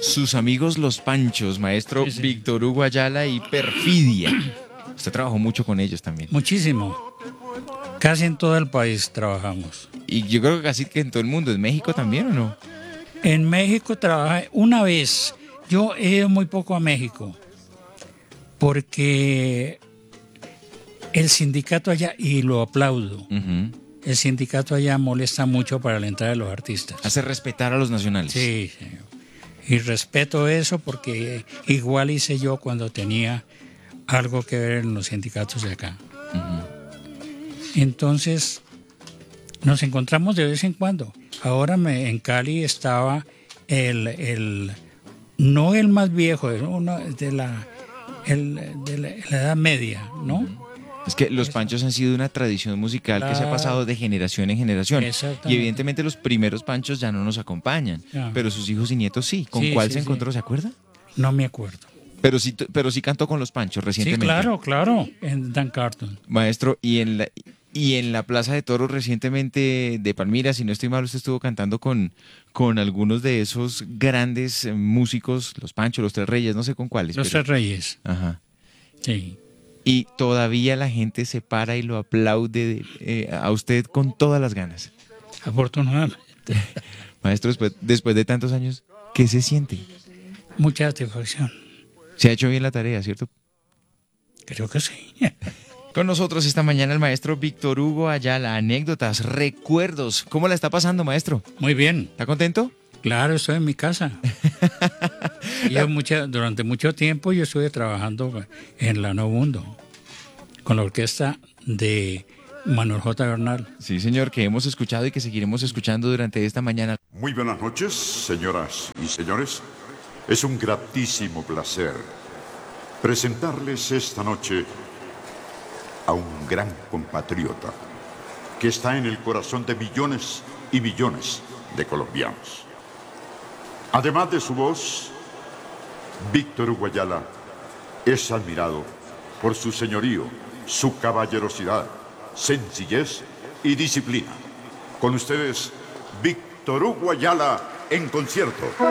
Sus amigos los Panchos, maestro Sí, sí. Víctor Hugo Ayala y Perfidia. Usted trabajó mucho con ellos también. Muchísimo. Casi en todo el país trabajamos. Y yo creo que casi que en todo el mundo. ¿En México también o no? En México trabajé una vez. Yo he ido muy poco a México porque el sindicato allá, y lo aplaudo, el sindicato allá molesta mucho para la entrada de los artistas. Hace respetar a los nacionales. Sí, señor. Y respeto eso porque igual hice yo cuando tenía algo que ver en los sindicatos de acá. Entonces, nos encontramos de vez en cuando. Ahora en Cali estaba no el más viejo, uno de la Edad Media, ¿no? Es que los Panchos han sido una tradición musical que se ha pasado de generación en generación. Exactamente. Y evidentemente los primeros Panchos ya no nos acompañan, Ya. pero sus hijos y nietos sí. ¿Con Sí, cuál sí, se sí. encontró? ¿Se acuerda? No me acuerdo. Pero sí cantó con los Panchos Sí, recientemente. claro, en Dan Carton. Maestro, y en la Plaza de Toros recientemente de Palmira, si no estoy mal, usted estuvo cantando con algunos de esos grandes músicos, los Panchos, los Tres Reyes, no sé con cuáles. Los pero- Tres Reyes. Ajá. Sí. Y todavía la gente se para y lo aplaude a usted con todas las ganas. Afortunadamente. Maestro, después de tantos años, ¿qué se siente? Mucha satisfacción. Se ha hecho bien la tarea, ¿cierto? Creo que sí. Con nosotros esta mañana el maestro Víctor Hugo Ayala. Anécdotas, recuerdos. ¿Cómo la está pasando, maestro? Muy bien. ¿Está contento? Claro, estoy en mi casa. Durante mucho tiempo yo estuve trabajando en la Nuevo Mundo con la orquesta de Manuel J. Bernal. Sí, señor, que hemos escuchado y que seguiremos escuchando durante esta mañana. Muy buenas noches, señoras y señores. Es un gratísimo placer presentarles esta noche a un gran compatriota que está en el corazón de millones y millones de colombianos. Además de su voz, Víctor Hugo Ayala es admirado por su señorío, su caballerosidad, sencillez y disciplina. Con ustedes, Víctor Hugo Ayala en concierto.